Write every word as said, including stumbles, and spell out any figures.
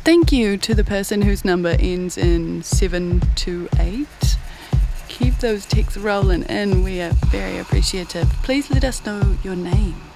Thank you to the person whose number ends in seven two eight. Keep those texts rolling in. We are very appreciative. Please let us know your name.